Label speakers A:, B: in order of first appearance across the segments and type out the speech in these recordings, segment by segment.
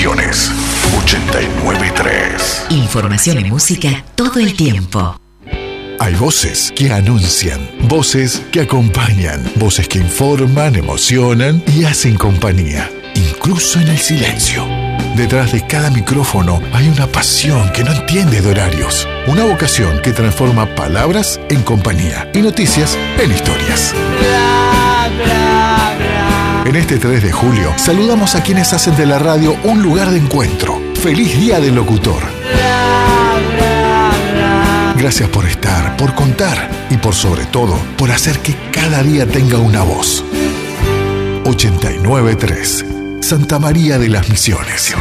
A: Misiones 89.3.
B: Información y música todo el tiempo.
A: Hay voces que anuncian, voces que acompañan, voces que informan, emocionan y hacen compañía, incluso en el silencio. Detrás de cada micrófono hay una pasión que no entiende de horarios, una vocación que transforma palabras en compañía y noticias en historias. En este 3 de julio saludamos a quienes hacen de la radio un lugar de encuentro. ¡Feliz Día del Locutor! Gracias por estar, por contar y por sobre todo, por hacer que cada día tenga una voz. 89.3 Santa María de las Misiones.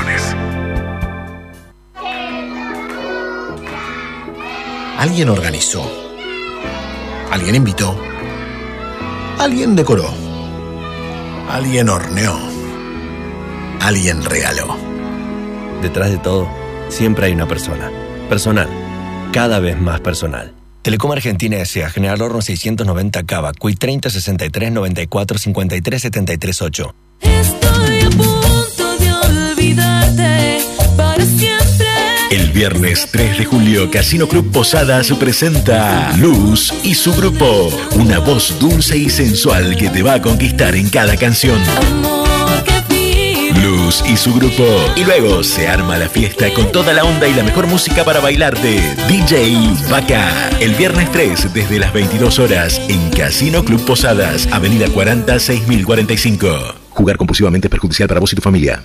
C: Alguien organizó. Alguien invitó. Alguien decoró. Alguien horneó. Alguien regaló.
D: Detrás de todo, siempre hay una persona. Personal. Cada vez más personal. Telecom Argentina S.A. General Horno 690 Cava, CUI 30 63 94 53 73 8.
E: Estoy a punto de olvidarte para siempre.
F: El viernes 3 de julio, Casino Club Posadas presenta Luz y su grupo. Una voz dulce y sensual que te va a conquistar en cada canción.
E: Amor que
F: Luz y su grupo. Y luego se arma la fiesta con toda la onda y la mejor música para bailar de DJ Vaca. El viernes 3 desde las 22 horas en Casino Club Posadas, Avenida 40 6045. Jugar compulsivamente es perjudicial para vos y tu familia.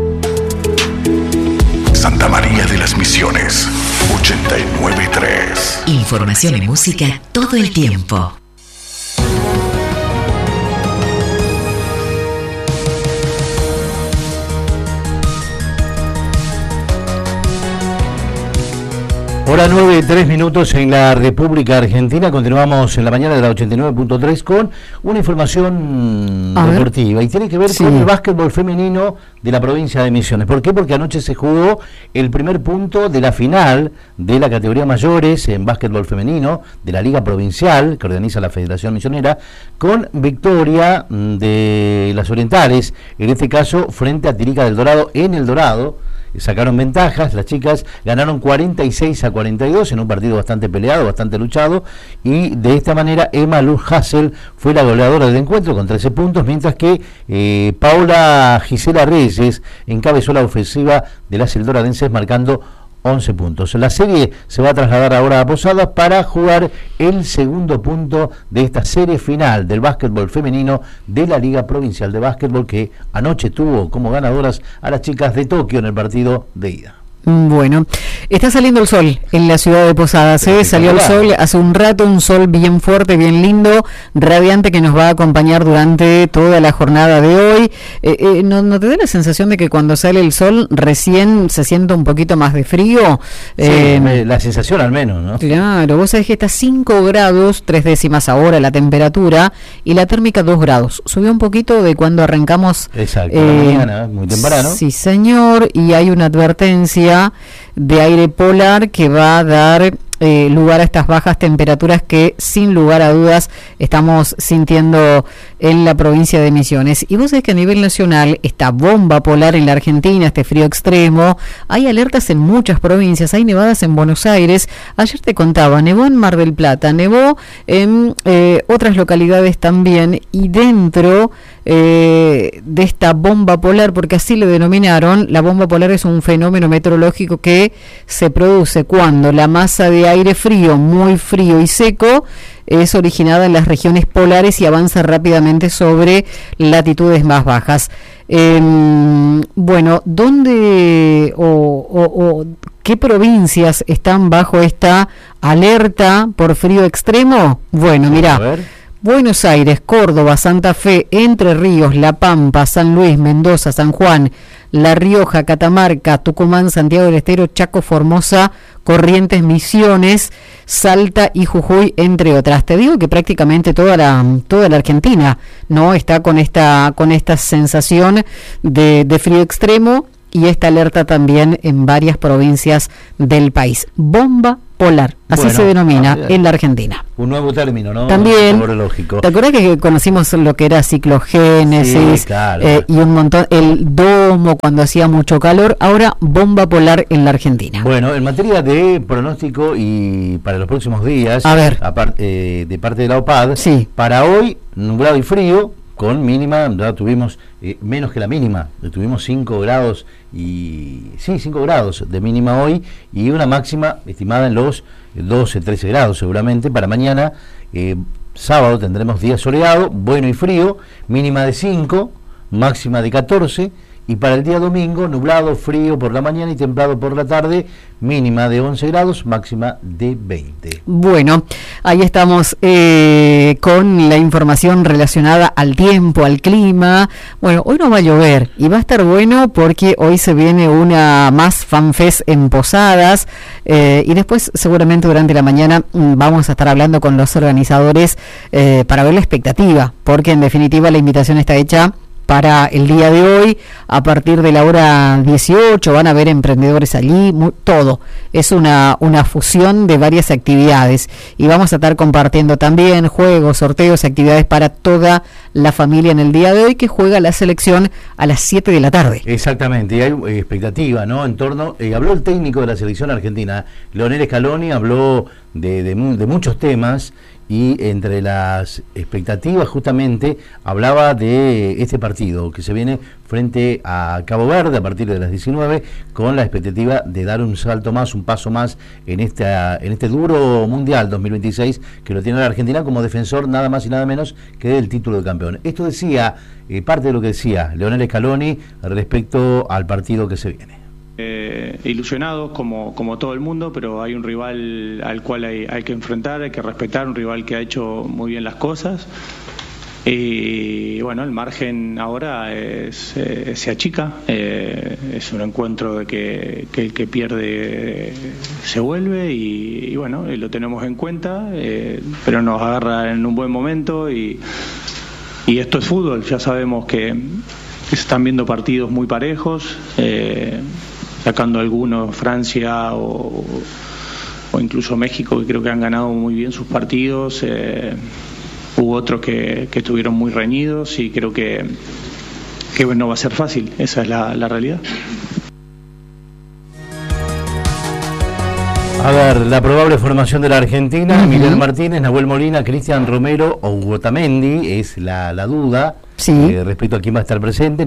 A: Santa María de las Misiones 89.3.
B: Información y música todo el tiempo.
G: Hora 9:03 en la República Argentina. Continuamos en la mañana de la 89.3 con una información deportiva y tiene que ver con el básquetbol femenino de la provincia de Misiones. ¿Por qué? Porque anoche se jugó el primer punto de la final de la categoría mayores en básquetbol femenino de la Liga Provincial que organiza la Federación Misionera, con victoria de las orientales, en este caso frente a Tirica del Dorado en El Dorado. Sacaron ventajas, las chicas ganaron 46-42 en un partido bastante peleado, bastante luchado, y de esta manera Emma Luz Hassel fue la goleadora del encuentro con 13 puntos, mientras que Paula Gisela Reyes encabezó la ofensiva de las eldoradenses marcando 11 puntos. La serie se va a trasladar ahora a Posadas para jugar el segundo punto de esta serie final del básquetbol femenino de la Liga Provincial de Básquetbol, que anoche tuvo como ganadoras a las chicas de Tokio en el partido de ida.
H: Bueno, está saliendo el sol en la ciudad de Posadas, salió el sol hace un rato, un sol bien fuerte, bien lindo, radiante, que nos va a acompañar durante toda la jornada de hoy. ¿No te da la sensación de que cuando sale el sol recién se siente un poquito más de frío?
G: Sí, la sensación al menos, ¿no?
H: Claro, vos sabés que está 5 grados, 3 décimas ahora la temperatura, y la térmica 2 grados. Subió un poquito de cuando arrancamos.
G: Exacto, la mañana, muy temprano.
H: Sí, señor, y hay una advertencia de aire polar que va a dar lugar a estas bajas temperaturas que sin lugar a dudas estamos sintiendo en la provincia de Misiones. Y vos sabés que a nivel nacional, esta bomba polar en la Argentina, este frío extremo, hay alertas en muchas provincias, hay nevadas en Buenos Aires, ayer te contaba, nevó en Mar del Plata, nevó en otras localidades también, y dentro de esta bomba polar, porque así le denominaron, la bomba polar es un fenómeno meteorológico que se produce cuando la masa de aire frío, muy frío y seco, es originada en las regiones polares y avanza rápidamente sobre latitudes más bajas. Bueno, ¿dónde o qué provincias están bajo esta alerta por frío extremo? Bueno, mirá, Buenos Aires, Córdoba, Santa Fe, Entre Ríos, La Pampa, San Luis, Mendoza, San Juan, La Rioja, Catamarca, Tucumán, Santiago del Estero, Chaco, Formosa, Corrientes, Misiones, Salta y Jujuy, entre otras. Te digo que prácticamente toda la Argentina no está con esta sensación de frío extremo, y esta alerta también en varias provincias del país. Bomba polar, así
G: Bueno,
H: se denomina en la Argentina.
G: Un nuevo término, ¿no?
H: También,
G: Lógico.
H: ¿te acuerdas que conocimos lo que era ciclogénesis?
G: Sí, claro.
H: Y un montón, el domo cuando hacía mucho calor, ahora bomba polar en la Argentina.
G: Bueno, en materia de pronóstico y para los próximos días,
H: a ver,
G: de parte de la OPAD,
H: sí.
G: Para hoy, nublado y frío, con mínima, ya tuvimos menos que la mínima, tuvimos 5 grados 5 grados de mínima hoy y una máxima estimada en los 12, 13 grados seguramente. Para mañana, sábado, tendremos día soleado, bueno y frío, mínima de 5, máxima de 14, y para el día domingo, nublado, frío por la mañana y templado por la tarde, mínima de 11 grados, máxima de 20.
H: Bueno, ahí estamos con la información relacionada al tiempo, al clima. Bueno, hoy no va a llover y va a estar bueno porque hoy se viene una más FanFest en Posadas y después seguramente durante la mañana vamos a estar hablando con los organizadores para ver la expectativa, porque en definitiva la invitación está hecha para el día de hoy, a partir de la hora 18, van a haber emprendedores allí, todo. Es una fusión de varias actividades y vamos a estar compartiendo también juegos, sorteos, actividades para toda la familia en el día de hoy, que juega la selección a las 7 de la tarde.
G: Exactamente, y hay expectativa, ¿no? En torno, habló el técnico de la selección argentina, Leonel Scaloni, habló de muchos temas. Y entre las expectativas justamente hablaba de este partido que se viene frente a Cabo Verde a partir de las 19, con la expectativa de dar un salto más, un paso más en este duro Mundial 2026 que lo tiene la Argentina como defensor nada más y nada menos que del título de campeón. Esto decía, parte de lo que decía Leonel Scaloni respecto al partido que se viene.
I: Ilusionados como todo el mundo, pero hay un rival al cual hay que enfrentar, hay que respetar, un rival que ha hecho muy bien las cosas y bueno, el margen ahora se achica, es un encuentro de que el que pierde se vuelve y bueno, lo tenemos en cuenta, pero nos agarra en un buen momento y esto es fútbol, ya sabemos que se están viendo partidos muy parejos, sacando algunos, Francia o incluso México, que creo que han ganado muy bien sus partidos. Hubo otros que estuvieron muy reñidos y creo que no va a ser fácil, esa es la realidad.
G: A ver, la probable formación de la Argentina, Miguel Martínez, Nahuel Molina, Cristian Romero o Otamendi, es la duda. Sí. Respecto a quién va a estar presente,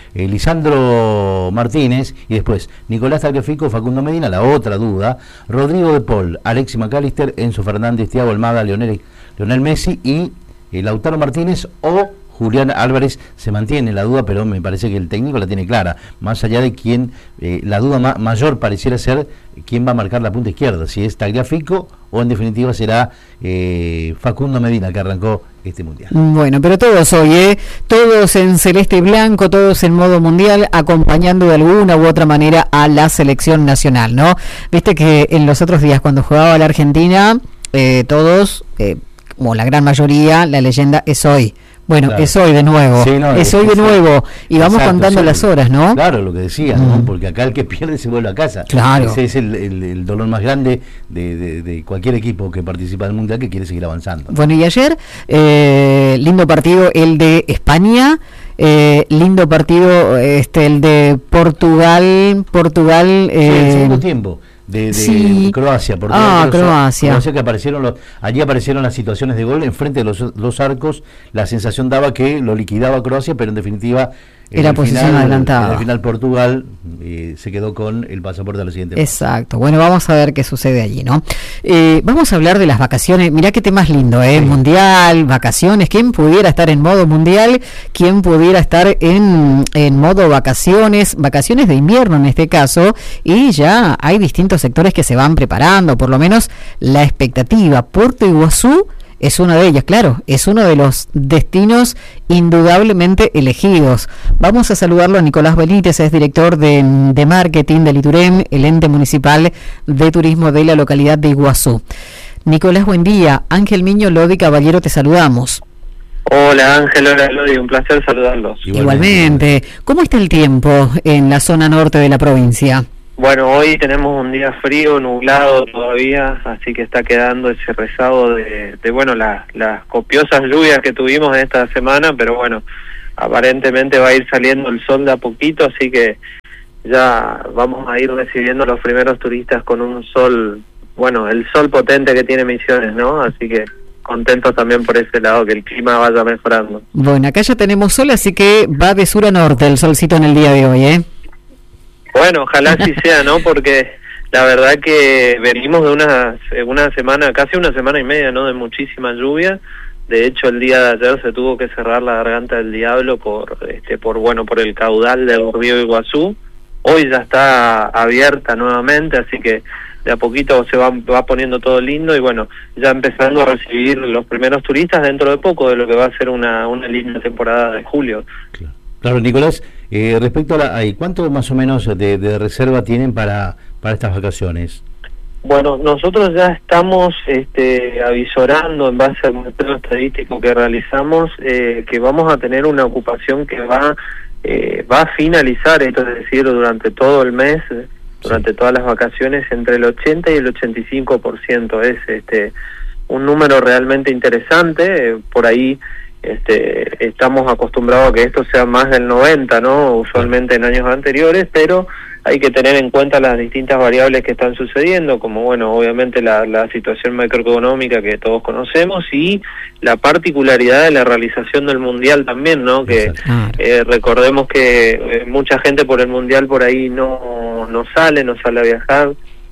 G: Lisandro Martínez y después Nicolás Tagliafico, Facundo Medina, la otra duda, Rodrigo de Paul, Alexis McAllister, Enzo Fernández, Thiago Almada, Lionel Messi y Lautaro Martínez o Julián Álvarez. Se mantiene la duda, pero me parece que el técnico la tiene clara, más allá de quién, la duda mayor pareciera ser quién va a marcar la punta izquierda, si es Tagliafico o en definitiva será Facundo Medina, que arrancó este mundial. Bueno, pero todos hoy, todos en celeste y blanco, todos en modo mundial, acompañando de alguna u otra manera a la selección nacional, ¿no? Viste que en los otros días cuando jugaba la Argentina, todos, como la gran mayoría, la leyenda es hoy. Bueno, claro. Es hoy de nuevo, sí, no, es hoy de nuevo, y vamos contando las horas, ¿no? Claro, lo que decías, ¿no? Porque acá el que pierde se vuelve a casa. Claro. Ese es el dolor más grande de cualquier equipo que participa del Mundial, que quiere seguir avanzando. Bueno, y ayer, lindo partido el de España, lindo partido el de Portugal, sí, el segundo tiempo. De Croacia, porque Croacia que allí aparecieron las situaciones de gol enfrente de los dos arcos. La sensación daba que lo liquidaba Croacia, pero en definitiva era posición adelantada. Al final Portugal se quedó con el pasaporte a la siguiente. Exacto. Bueno, vamos a ver qué sucede allí, ¿no? Vamos a hablar de las vacaciones. Mirá qué tema lindo, sí. Mundial, vacaciones. ¿Quién pudiera estar en modo mundial? ¿Quién pudiera estar en modo vacaciones de invierno en este caso? Y ya hay distintos sectores que se van preparando, por lo menos la expectativa. Puerto Iguazú es una de ellas, claro, es uno de los destinos indudablemente elegidos. Vamos a saludarlo a Nicolás Benítez, es director de marketing del ITUREM, el ente municipal de turismo de la localidad de Iguazú. Nicolás, buen día. Ángel Miño, Lodi Caballero, te saludamos.
J: Hola Ángel, hola Lodi, un placer saludarlos.
H: Igualmente. ¿Cómo está el tiempo en la zona norte de la provincia?
J: Bueno, hoy tenemos un día frío, nublado todavía, así que está quedando ese rezago de las copiosas lluvias que tuvimos esta semana, pero bueno, aparentemente va a ir saliendo el sol de a poquito, así que ya vamos a ir recibiendo los primeros turistas con un sol, bueno, el sol potente que tiene Misiones, ¿no? Así que contentos también por ese lado, que el clima vaya mejorando.
H: Bueno, acá ya tenemos sol, así que va de sur a norte el solcito en el día de hoy, ¿eh?
J: Bueno, ojalá así sea, ¿no? Porque la verdad que venimos de una semana, casi una semana y media, ¿no? De muchísima lluvia. De hecho, el día de ayer se tuvo que cerrar la Garganta del Diablo por el caudal del río Iguazú. Hoy ya está abierta nuevamente, así que de a poquito se va poniendo todo lindo y bueno, ya empezando a recibir los primeros turistas dentro de poco de lo que va a ser una linda temporada de julio.
G: Claro, Nicolás, respecto a ¿cuánto más o menos de reserva tienen para estas vacaciones?
J: Bueno, nosotros ya estamos avisorando en base al muestreo estadístico que realizamos que vamos a tener una ocupación que va a finalizar, esto es decir, durante todo el mes, durante todas las vacaciones, entre el 80 y el 85%. Es un número realmente interesante, por ahí estamos acostumbrados a que esto sea más del 90, ¿no? Usualmente en años anteriores, pero hay que tener en cuenta las distintas variables que están sucediendo, como bueno, obviamente la situación macroeconómica que todos conocemos y la particularidad de la realización del Mundial también, ¿no? Que recordemos que mucha gente por el Mundial por ahí no sale a viajar,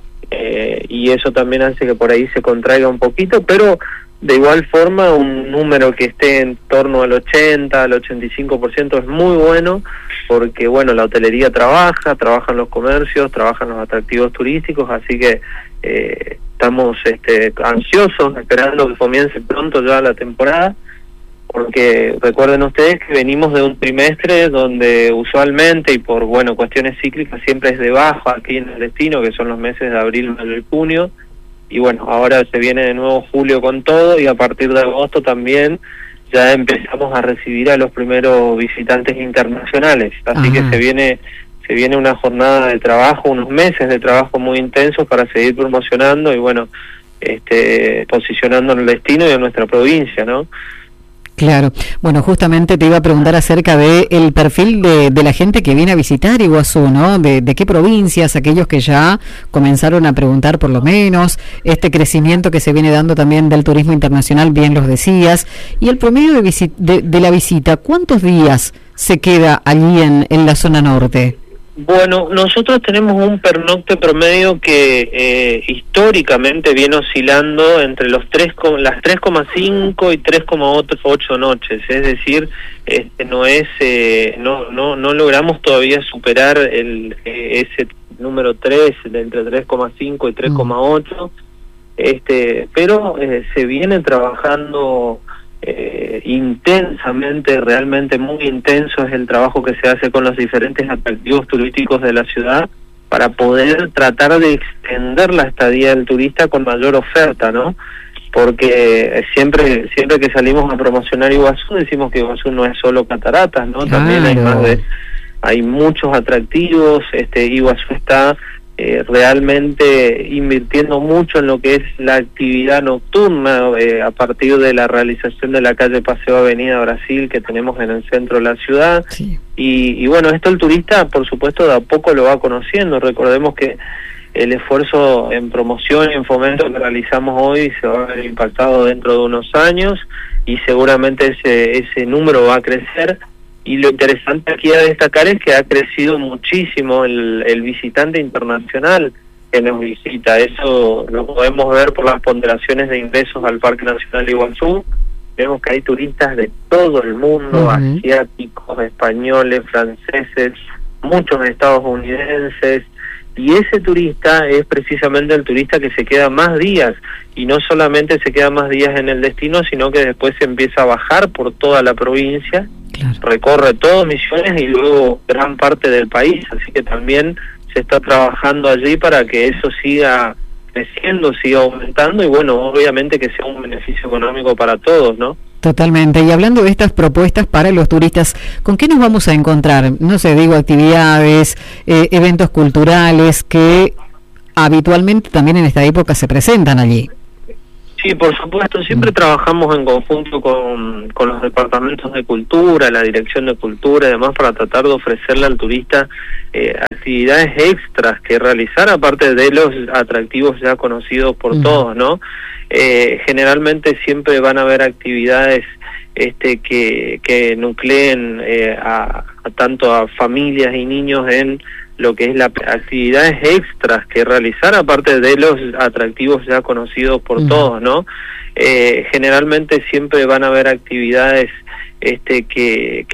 J: y eso también hace que por ahí se contraiga un poquito, pero de igual forma un número que esté en torno al 80, al 85% es muy bueno, porque bueno, la hotelería trabajan los comercios, trabajan los atractivos turísticos, así que estamos ansiosos, esperando que comience pronto ya la temporada, porque recuerden ustedes que venimos de un trimestre donde usualmente y por cuestiones cíclicas siempre es de baja aquí en el destino, que son los meses de abril, mayo y junio. Y bueno, ahora se viene de nuevo julio con todo y a partir de agosto también ya empezamos a recibir a los primeros visitantes internacionales. Así que se viene una jornada de trabajo, unos meses de trabajo muy intensos para seguir promocionando y bueno, posicionando el destino y a nuestra provincia, ¿no?
H: Claro. Bueno, justamente te iba a preguntar acerca de el perfil de la gente que viene a visitar Iguazú, ¿no? De qué provincias, aquellos que ya comenzaron a preguntar por lo menos, este crecimiento que se viene dando también del turismo internacional, bien los decías, y el promedio de la visita, ¿cuántos días se queda allí en la zona norte?
J: Bueno, nosotros tenemos un pernocte promedio que históricamente viene oscilando entre las 3,5 y 3,8 noches, es decir, no logramos todavía superar ese número 3 de entre 3,5 y 3,8, pero se viene trabajando intensamente, realmente muy intenso es el trabajo que se hace con los diferentes atractivos turísticos de la ciudad para poder tratar de extender la estadía del turista con mayor oferta, ¿no? Porque siempre que salimos a promocionar Iguazú decimos que Iguazú no es solo cataratas, ¿no?
H: Claro.
J: También hay muchos atractivos. Iguazú está realmente invirtiendo mucho en lo que es la actividad nocturna a partir de la realización de la calle Paseo Avenida Brasil que tenemos en el centro de la ciudad.
H: Sí.
J: Y bueno, esto el turista por supuesto de a poco lo va conociendo. Recordemos que el esfuerzo en promoción y en fomento que realizamos hoy se va a ver impactado dentro de unos años y seguramente ese número va a crecer. Y lo interesante aquí a destacar es que ha crecido muchísimo el visitante internacional que nos visita. Eso lo podemos ver por las ponderaciones de ingresos al Parque Nacional Iguazú. Vemos que hay turistas de todo el mundo, asiáticos, españoles, franceses, muchos estadounidenses. Y ese turista es precisamente el turista que se queda más días. Y no solamente se queda más días en el destino, sino que después se empieza a bajar por toda la provincia. Claro. Recorre todo Misiones y luego gran parte del país, así que también se está trabajando allí para que eso siga creciendo, siga aumentando y bueno, obviamente que sea un beneficio económico para todos, ¿no?
H: Totalmente. Y hablando de estas propuestas para los turistas, ¿con qué nos vamos a encontrar? No sé, digo, actividades, eventos culturales que habitualmente también en esta época se presentan allí.
J: Sí, por supuesto, siempre trabajamos en conjunto con los departamentos de cultura, la dirección de cultura y demás, para tratar de ofrecerle al turista actividades extras que realizar, aparte de los atractivos ya conocidos por todos, ¿no? Generalmente siempre van a haber actividades que nucleen a tanto a familias y niños en lo que es las actividades extras que realizar, aparte de los atractivos ya conocidos por todos, ¿no? Generalmente siempre van a haber actividades que